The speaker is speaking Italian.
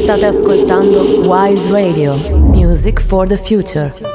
State ascoltando Wise Radio, Music for the Future.